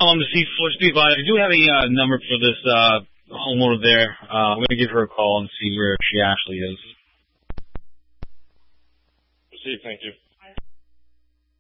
To see Force Speed Live. I do have a number for this homeowner there. I'm going to give her a call and see where she actually is. Received, thank you.